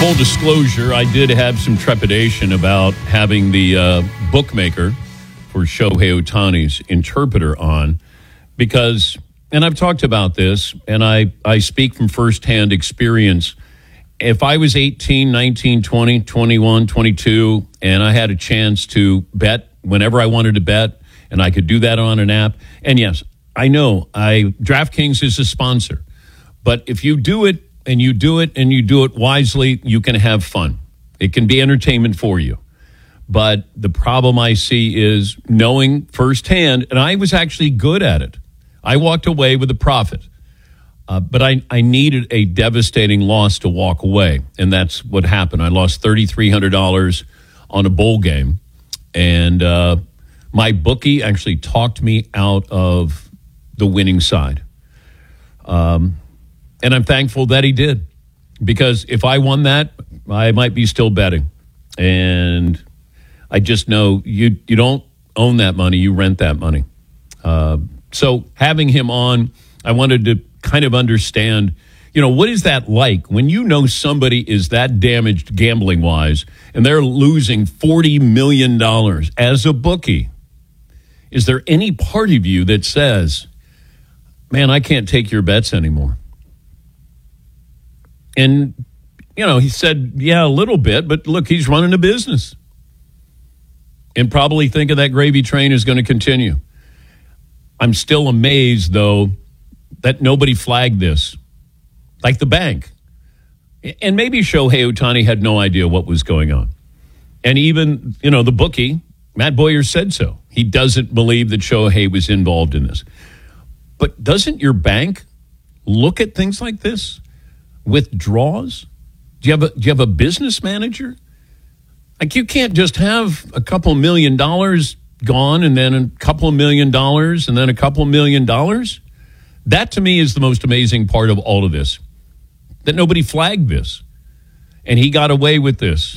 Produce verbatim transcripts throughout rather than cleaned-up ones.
Full disclosure, I did have some trepidation about having the uh, bookmaker for Shohei Ohtani's interpreter on because, and I've talked about this, and I, I speak from firsthand experience. If I was eighteen, nineteen, twenty, twenty-one, twenty-two, and I had a chance to bet whenever I wanted to bet, and I could do that on an app, and yes, I know I DraftKings is a sponsor, but if you do it, and you do it and you do it wisely, you can have fun. It can be entertainment for you. But the problem I see is knowing firsthand, and I was actually good at it. I walked away with a profit. Uh, but I, I needed a devastating loss to walk away, and that's what happened. I lost three thousand three hundred dollars on a bowl game, and uh, my bookie actually talked me out of the winning side. Um And I'm thankful that he did, because if I won that, I might be still betting. And I just know you you don't own that money, you rent that money. Uh, so having him on, I wanted to kind of understand, you know, what is that like when you know somebody is that damaged gambling-wise and they're losing forty million dollars as a bookie? Is there any part of you that says, man, I can't take your bets anymore? And, you know, he said, yeah, a little bit, but look, he's running a business. And probably thinking that gravy train is going to continue. I'm still amazed, though, that nobody flagged this, like the bank. And maybe Shohei Ohtani had no idea what was going on. And even, you know, the bookie, Matt Boyer said so. He doesn't believe that Shohei was involved in this. But doesn't your bank look at things like this? Withdrawals? Do you have a do you have a business manager? Like, you can't just have a couple million dollars gone and then a couple of million dollars and then a couple of million dollars. That to me is the most amazing part of all of this. That nobody flagged this. And he got away with this.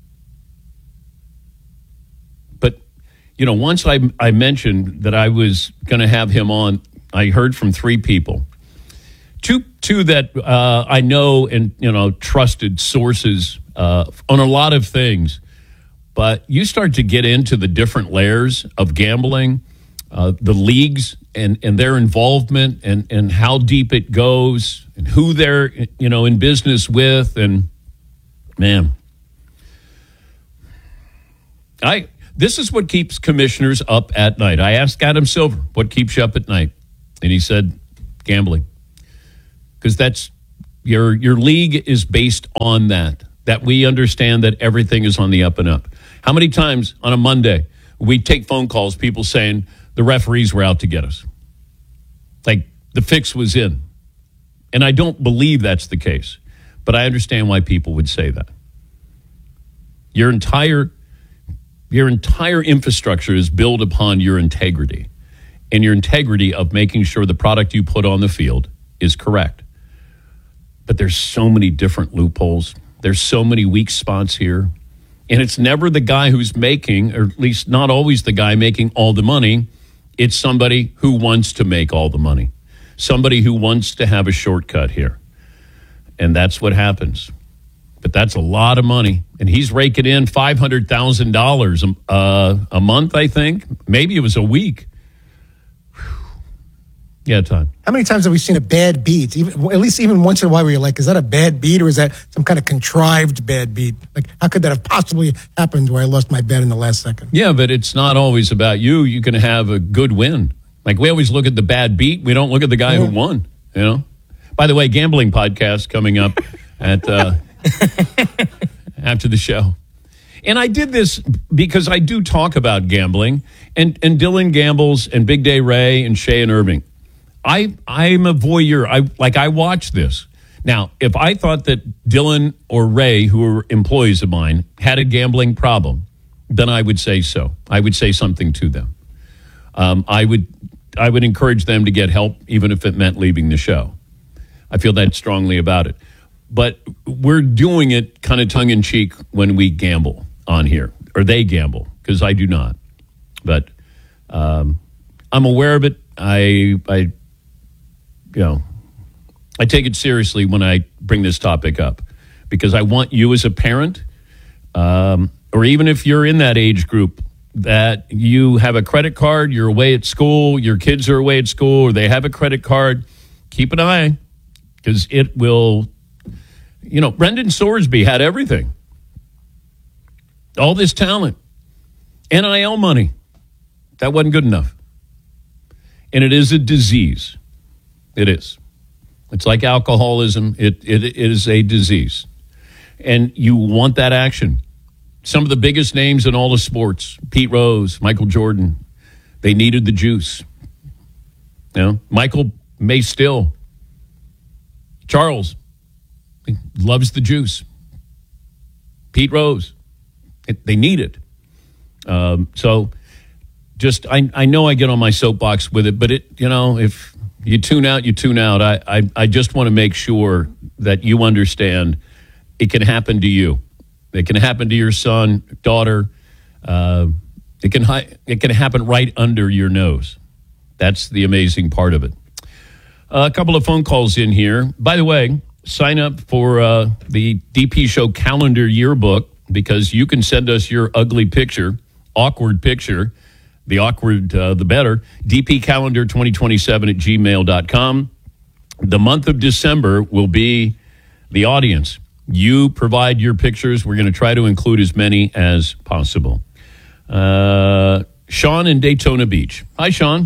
But, you know, once I I mentioned that I was going to have him on, I heard from three people. Two, two that uh, I know and, you know, trusted sources uh, on a lot of things. But you start to get into the different layers of gambling, uh, the leagues and, and their involvement and, and how deep it goes and who they're, you know, in business with. And, man, I this is what keeps commissioners up at night. I asked Adam Silver, what keeps you up at night? And he said, gambling. Because that's your your league is based on that, that we understand that everything is on the up and up. How many times on a Monday we take phone calls, people saying the referees were out to get us? Like the fix was in. And I don't believe that's the case, but I understand why people would say that. Your entire your entire infrastructure is built upon your integrity, and your integrity of making sure the product you put on the field is correct. But there's so many different loopholes. There's so many weak spots here. And it's never the guy who's making, or at least not always the guy making all the money. It's somebody who wants to make all the money. Somebody who wants to have a shortcut here. And that's what happens. But that's a lot of money. And he's raking in five hundred thousand dollars uh, a month, I think. Maybe it was a week. Yeah, Todd. How many times have we seen a bad beat? Even, at least even once in a while where you're like, is that a bad beat or is that some kind of contrived bad beat? Like, how could that have possibly happened where I lost my bet in the last second? Yeah, but it's not always about you. You can have a good win. Like, we always look at the bad beat. We don't look at the guy yeah. who won, you know? By the way, gambling podcast coming up at uh, after the show. And I did this because I do talk about gambling. And, and Dylan gambles and Big Day Ray and Shay and Irving. I I'm a voyeur. I like I watch this. Now, if I thought that Dylan or Ray, who are employees of mine, had a gambling problem, then I would say so. I would say something to them. Um, I would I would encourage them to get help, even if it meant leaving the show. I feel that strongly about it. But we're doing it kind of tongue-in-cheek when we gamble on here, or they gamble, because I do not. But um, I'm aware of it. I I. You know, I take it seriously when I bring this topic up because I want you as a parent, um, or even if you're in that age group, that you have a credit card, you're away at school, your kids are away at school, or they have a credit card, keep an eye, because it will, you know, Brendan Sorsby had everything. All this talent, N I L money, that wasn't good enough. And it is a disease. It is. It's like alcoholism. It, it, it is a disease. And you want that action. Some of the biggest names in all the sports, Pete Rose, Michael Jordan, they needed the juice. You know, Michael may still. Charles he loves the juice. Pete Rose, it, they need it. Um, so just, I, I know I get on my soapbox with it, but it, you know, if you tune out, you tune out. I, I, I just want to make sure that you understand it can happen to you. It can happen to your son, daughter. Uh, it can hi- it can happen right under your nose. That's the amazing part of it. Uh, a couple of phone calls in here. By the way, sign up for uh, the D P Show calendar yearbook, because you can send us your ugly picture, awkward picture. The awkward, uh, the better. D P calendar twenty twenty-seven at gmail dot com. The month of December will be the audience. You provide your pictures. We're going to try to include as many as possible. Uh, Sean in Daytona Beach. Hi, Sean.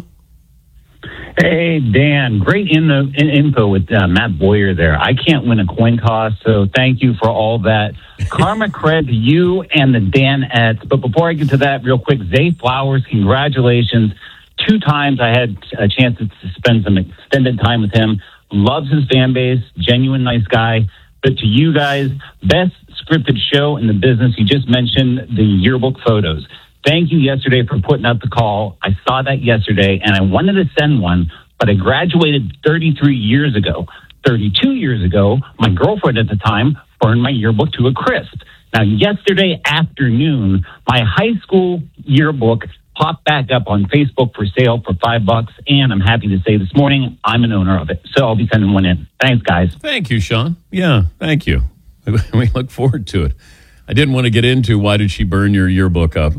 Hey, Dan. Great in the in info with uh, Matt Boyer there. I can't win a coin toss, so thank you for all that. Karma cred to you and the Danettes. But before I get to that, real quick, Zay Flowers, congratulations. Two times I had a chance to spend some extended time with him. Loves his fan base. Genuine nice guy. But to you guys, best scripted show in the business. You just mentioned the yearbook photos. Thank you yesterday for putting out the call. I saw that yesterday, and I wanted to send one, but I graduated thirty-three years ago. thirty-two years ago, my girlfriend at the time burned my yearbook to a crisp. Now, yesterday afternoon, my high school yearbook popped back up on Facebook for sale for five bucks, and I'm happy to say this morning I'm an owner of it. So I'll be sending one in. Thanks, guys. Thank you, Sean. Yeah, thank you. We look forward to it. I didn't want to get into why did she burn your yearbook up.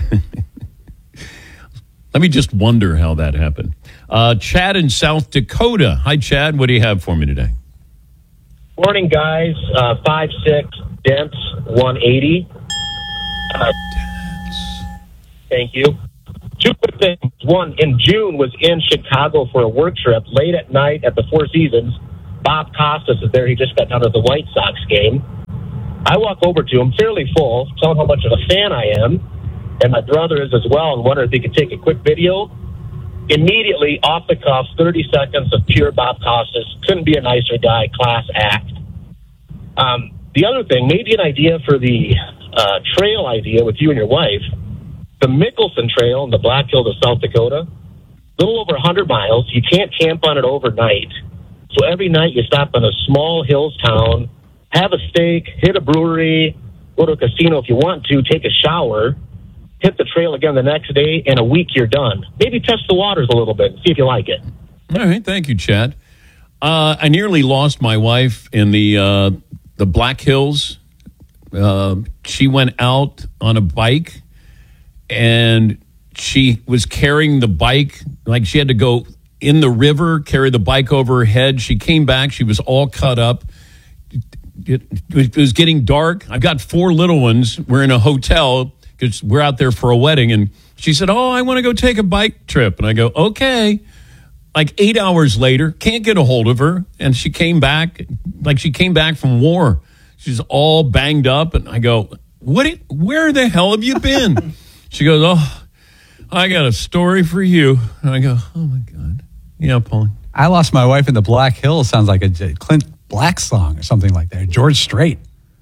Let me just wonder how that happened. Uh, Chad in South Dakota. Hi, Chad. What do you have for me today? Morning, guys. Uh, five six, Dents, one eighty. Uh, thank you. Two quick things. One, in June, was in Chicago for a work trip. Late at night at the Four Seasons, Bob Costas is there. He just got done with the White Sox game. I walk over to him, fairly full, tell him how much of a fan I am, and my brother is as well, and wonder if he could take a quick video. Immediately, off the cuff, thirty seconds of pure Bob Costas. Couldn't be a nicer guy, class act. Um, the other thing, maybe an idea for the uh, trail idea with you and your wife. The Mickelson Trail in the Black Hills of South Dakota, a little over one hundred miles. You can't camp on it overnight. So every night you stop in a small hills town, have a steak, hit a brewery, go to a casino if you want to, take a shower, hit the trail again the next day, and a week you're done. Maybe test the waters a little bit, see if you like it. All right, thank you, Chad. Uh, I nearly lost my wife in the uh, the Black Hills. Uh, she went out on a bike, and she was carrying the bike, like she had to go in the river, carry the bike over her head. She came back. She was all cut up. It, it was getting dark. I've got four little ones. We're in a hotel because we're out there for a wedding. And she said, oh, I want to go take a bike trip. And I go, okay. Like eight hours later, can't get a hold of her. And she came back, like she came back from war. She's all banged up. And I go, what? Where the hell have you been? She goes, oh, I got a story for you. And I go, oh, my God. Yeah, Paulie. I lost my wife in the Black Hills. Sounds like a Clint Black song or something like that. George Strait.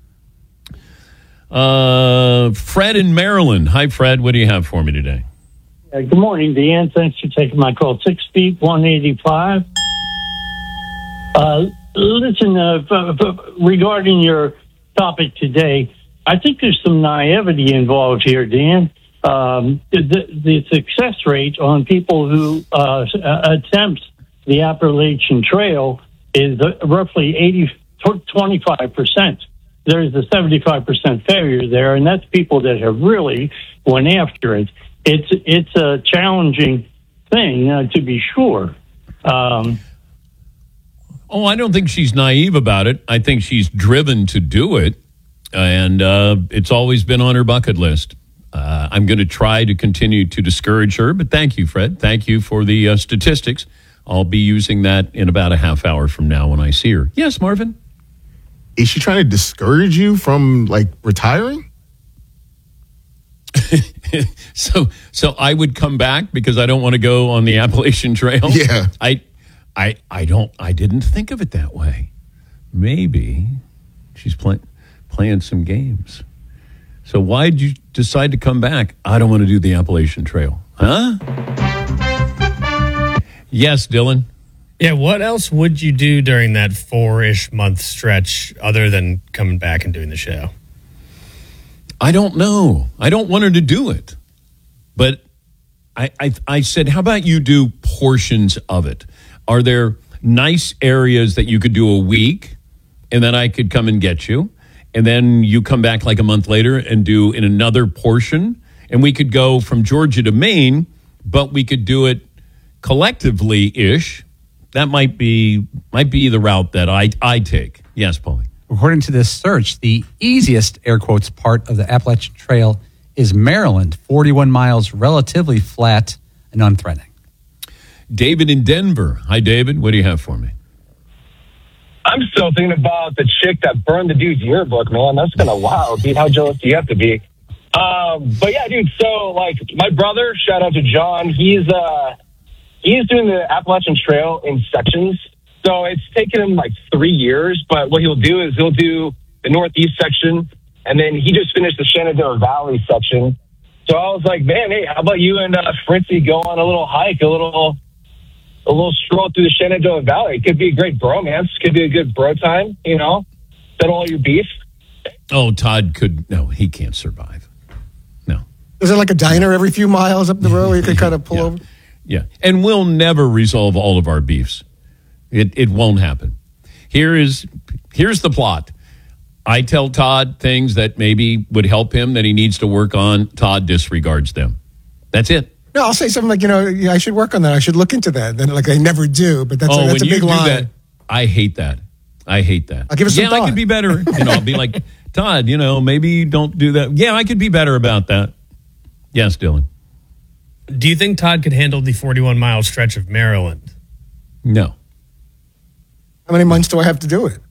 Uh, Fred in Maryland. Hi, Fred. What do you have for me today? Uh, good morning, Deanne. Thanks for taking my call. Six feet, one eighty-five. Uh, listen, uh, f- f- regarding your topic today, I think there's some naivety involved here, Dan. Um, the, the success rate on people who uh, attempt the Appalachian Trail is roughly eighty, twenty-five percent. there's a seventy-five percent failure there, and that's people that have really went after it. It's it's a challenging thing, uh, to be sure. Um, oh, I don't think she's naive about it. I think she's driven to do it, and uh, it's always been on her bucket list. Uh, I'm going to try to continue to discourage her, but thank you, Fred. Thank you for the uh, statistics. I'll be using that in about a half hour from now when I see her. Yes, Marvin? Is she trying to discourage you from, like, retiring? so so I would come back because I don't want to go on the Appalachian Trail? Yeah. I I I don't I didn't think of it that way. Maybe she's play, playing some games. So why did you decide to come back? I don't want to do the Appalachian Trail. Huh? Yes, Dylan. Yeah, what else would you do during that four-ish month stretch other than coming back and doing the show? I don't know. I don't want her to do it. But I, I, I said, how about you do portions of it? Are there nice areas that you could do a week, and then I could come and get you, and then you come back like a month later and do in another portion, and we could go from Georgia to Maine, but we could do it collectively-ish. That might be might be the route that I I take. Yes, Paulie. According to this search, the easiest, air quotes, part of the Appalachian Trail is Maryland, forty-one miles, relatively flat and unthreatening. David in Denver. Hi, David. What do you have for me? I'm still thinking about the chick that burned the dude's yearbook, man. That's kind of wild, dude. How jealous do you have to be? Um, but yeah, dude, so, like, my brother, shout out to John, he's, uh, he's doing the Appalachian Trail in sections. So it's taken him like three years, but what he'll do is he'll do the Northeast section, and then he just finished the Shenandoah Valley section. So I was like, man, hey, how about you and uh, Fritzy go on a little hike, a little a little stroll through the Shenandoah Valley? It could be a great bromance. Could be a good bro time, you know? Settle all your beef. Oh, Todd could, no, he can't survive. No. Is there like a diner every few miles up the road where you could kind of pull yeah. over? Yeah. And we'll never resolve all of our beefs. It it won't happen. Here is here's the plot. I tell Todd things that maybe would help him that he needs to work on. Todd disregards them. That's it. No, I'll say something like, you know, yeah, I should work on that. I should look into that. Then, like, I never do, but that's, oh, a, that's when a big you do line. that, I hate that. I hate that. I'll give it some yeah, thought. I could be better. You know, I'll be like, Todd, you know, maybe don't do that. Yeah, I could be better about that. Yes, Dylan. Do you think Todd could handle the forty-one mile stretch of Maryland? No. How many months do I have to do it?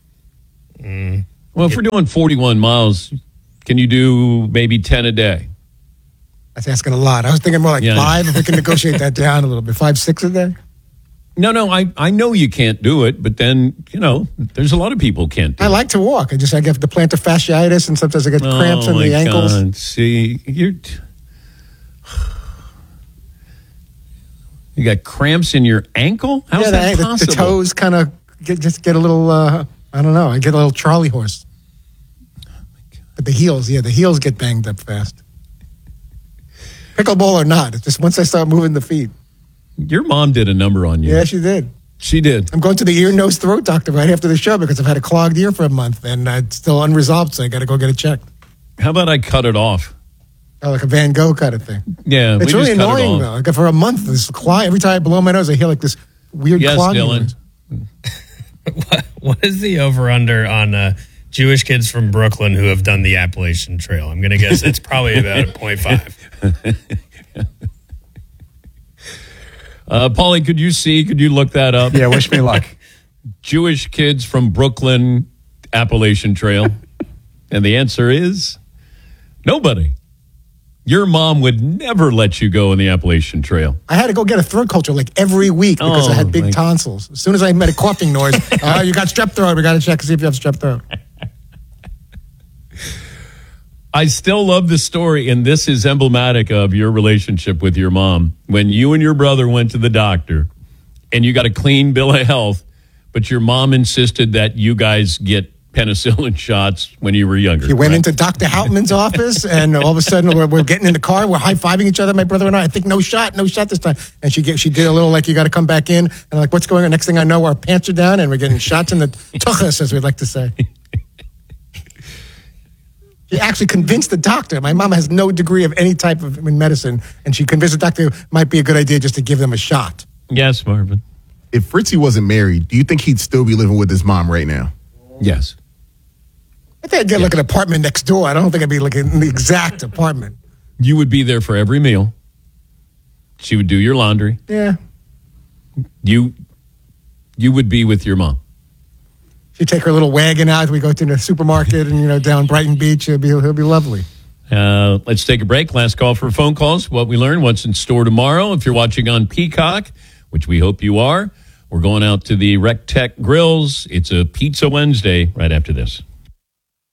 Mm. Well, if we're doing forty-one miles, can you do maybe ten a day? That's asking a lot. I was thinking more like Yeah. five, if we can negotiate that down a little bit. Five, six a day? No, no, I, I know you can't do it, but then, you know, there's a lot of people who can't do I it. like to walk. I just I get the plantar fasciitis, and sometimes I get cramps oh, in my the ankles. God. See, you're... T- you got cramps in your ankle? How's yeah, that the, possible? the toes kind of get, just get a little, uh, I don't know, I get a little Charlie horse. But the heels, yeah, the heels get banged up fast. Pickleball or not, it's just once I start moving the feet. Your mom did a number on you. Yeah, she did. She did. I'm going to the ear, nose, throat doctor right after the show because I've had a clogged ear for a month and uh, it's still unresolved, so I got to go get it checked. How about I cut it off? Oh, like a Van Gogh kind of thing. Yeah, it's we really just cut it annoying off. though. Like for a month, this clog. Every time I blow my nose, I hear like this weird Yes, clogging Dylan. noise. What, what is the over-under on uh, Jewish kids from Brooklyn who have done the Appalachian Trail? I'm going to guess it's probably about point five. Uh, Paulie, could you see? Could you look that up? Yeah, wish me luck. Jewish kids from Brooklyn, Appalachian Trail. And the answer is nobody. Your mom would never let you go on the Appalachian Trail. I had to go get a throat culture like every week because Oh, I had big my- tonsils. As soon as I made a coughing noise, oh, you got strep throat. We got to check to see if you have strep throat. I still love the story, and this is emblematic of your relationship with your mom. When you and your brother went to the doctor, and you got a clean bill of health, but your mom insisted that you guys get penicillin shots when you were younger. You went correct? into Doctor Hauptman's office, and all of a sudden we're, we're getting in the car, we're high fiving each other, my brother and I. I think no shot, no shot this time. And she get, she did a little like you got to come back in, and I'm like, what's going on? Next thing I know, our pants are down, and we're getting shots in the tuchus, as we'd like to say. She actually convinced the doctor. My mom has no degree of any type of in medicine, and she convinced the doctor it might be a good idea just to give them a shot. Yes, Marvin. If Fritzy wasn't married, do you think he'd still be living with his mom right now? Yes. I think I'd get like an apartment next door. I don't think I'd be like in the exact apartment. You would be there for every meal. She would do your laundry. Yeah. You you would be with your mom. She'd take her little wagon out. We go to the supermarket and, you know, down Brighton Beach. It'll be, it'll be lovely. Uh, let's take a break. Last call for phone calls. What we learned, what's in store tomorrow. If you're watching on Peacock, which we hope you are, we're going out to the Rec Tech Grills. It's a Pizza Wednesday right after this.